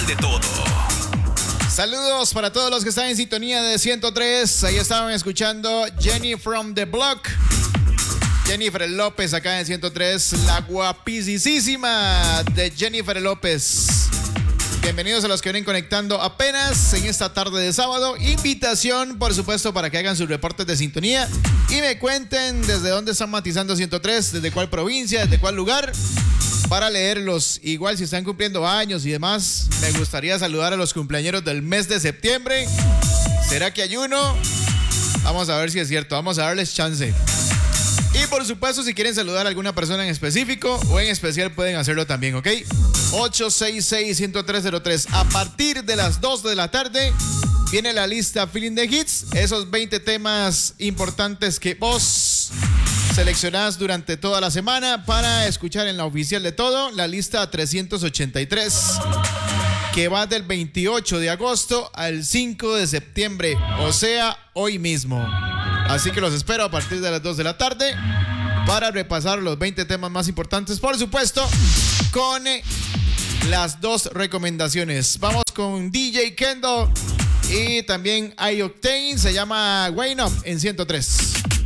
de todo. Saludos para todos los que están en sintonía de 103. Ahí estaban escuchando Jenny from the Block. Jennifer López acá en 103. La guapísima de Jennifer López. Bienvenidos a los que vienen conectando apenas en esta tarde de sábado. Invitación, por supuesto, para que hagan sus reportes de sintonía y me cuenten desde dónde están matizando 103, desde cuál provincia, desde cuál lugar, para leerlos. Igual si están cumpliendo años y demás, me gustaría saludar a los cumpleañeros del mes de septiembre. ¿Será que hay uno? Vamos a ver si es cierto, vamos a darles chance. Y por supuesto, si quieren saludar a alguna persona en específico o en especial, pueden hacerlo también, ¿ok? 866-10303. A partir de las 2 de la tarde viene la lista Feeling the Hits. Esos 20 temas importantes que vos seleccionás durante toda la semana para escuchar en la oficial de todo, la lista 383, que va del 28 de agosto al 5 de septiembre, o sea, hoy mismo. Así que los espero a partir de las 2 de la tarde para repasar los 20 temas más importantes, por supuesto, con las 2 recomendaciones. Vamos con DJ Kendo y también iOctane, se llama Wayne Up en 103.